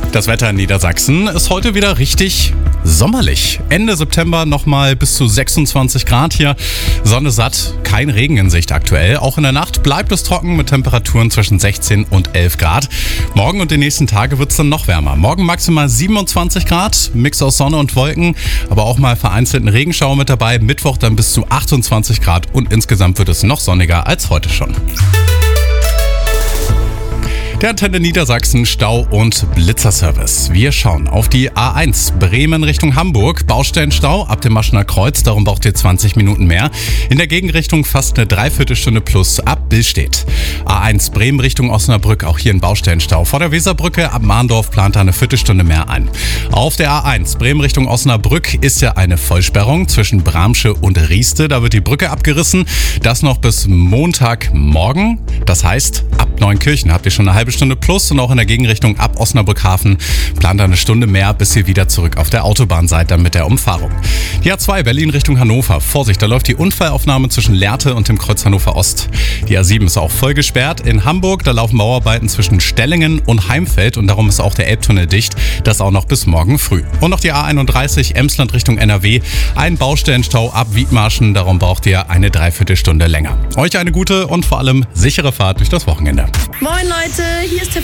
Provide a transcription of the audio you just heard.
Das Wetter in Niedersachsen ist heute wieder richtig sommerlich. Ende September nochmal bis zu 26 Grad hier. Sonne satt, kein Regen in Sicht aktuell. Auch in der Nacht bleibt es trocken mit Temperaturen zwischen 16 und 11 Grad. Morgen und die nächsten Tage wird es dann noch wärmer. Morgen maximal 27 Grad, Mix aus Sonne und Wolken, aber auch mal vereinzelten Regenschauer mit dabei. Mittwoch dann bis zu 28 Grad und insgesamt wird es noch sonniger als heute schon. Der Antenne Niedersachsen Stau- und Blitzerservice. Wir schauen auf die A1 Bremen Richtung Hamburg. Baustellenstau ab dem Maschener Kreuz, darum braucht ihr 20 Minuten mehr. In der Gegenrichtung fast eine Dreiviertelstunde plus ab Billstedt. A1 Bremen Richtung Osnabrück, auch hier ein Baustellenstau. Vor der Weserbrücke ab Mahndorf plant da eine Viertelstunde mehr ein. Auf der A1 Bremen Richtung Osnabrück ist ja eine Vollsperrung zwischen Bramsche und Rieste. Da wird die Brücke abgerissen. Das noch bis Montagmorgen. Das heißt, ab Neunkirchen habt ihr schon eine halbe Stunde plus und auch in der Gegenrichtung ab Osnabrück-Hafen plant eine Stunde mehr, bis ihr wieder zurück auf der Autobahn seid, dann mit der Umfahrung. Die A2 Berlin Richtung Hannover. Vorsicht, da läuft die Unfallaufnahme zwischen Lehrte und dem Kreuz Hannover Ost. Die A7 ist auch voll gesperrt. In Hamburg, da laufen Bauarbeiten zwischen Stellingen und Heimfeld und darum ist auch der Elbtunnel dicht. Das auch noch bis morgen früh. Und noch die A31 Emsland Richtung NRW. Ein Baustellenstau ab Wiedmarschen, darum braucht ihr eine Dreiviertelstunde länger. Euch eine gute und vor allem sichere Fahrt durch das Wochenende. Moin Leute, hier ist